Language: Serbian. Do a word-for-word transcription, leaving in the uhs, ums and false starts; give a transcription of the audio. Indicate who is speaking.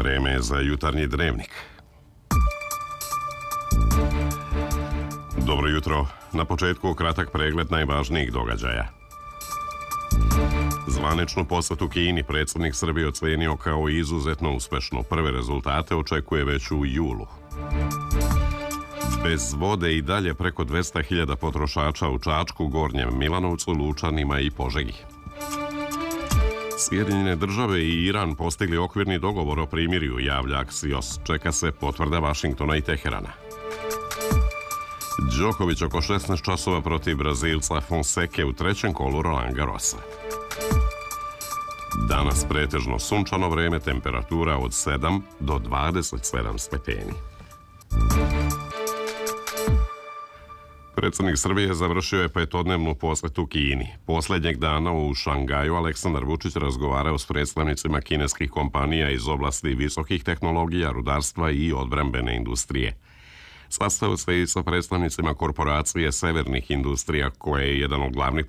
Speaker 1: Vreme je za jutarnji dnevnik. Dobro jutro. Na početku kratak pregled najvažnijih događaja. Zvaničnu posjetu Kini predsjednik Srbije ocenio kao izuzetno uspešno. Prve rezultate očekuje već u julu. Bez vode i dalje preko dvesta hiljada potrošača u Čačku, Gornjem Milanovcu, Lučanima i Požegi. Sjedinjene države i Iran postigli okvirni dogovor o primirju, javlja Axios. Čeka se potvrda Vašingtona i Teherana. Đoković oko šesnaest časova protiv Brazilca Fonseke u trećem kolu Roland Garrosa. Danas pretežno sunčano vreme, temperatura od sedam do dvadeset sedam stepeni. Predsjednik Srbije završio je petodnevnu posjetu Kini. Posljednjeg dana u Šangaju Aleksandar Vučić razgovarao s predstavnicima kineskih kompanija iz oblasti visokih tehnologija, rudarstva i odbrambene industrije. Sastao se i sa predstavnicima korporacije Severnih industrija, koja je jedan od glavnih